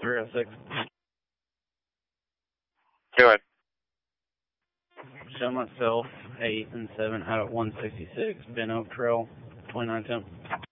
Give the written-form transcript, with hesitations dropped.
306. Go ahead. Show myself 8 and 7 out of 166, Ben Oak Trail, 2910.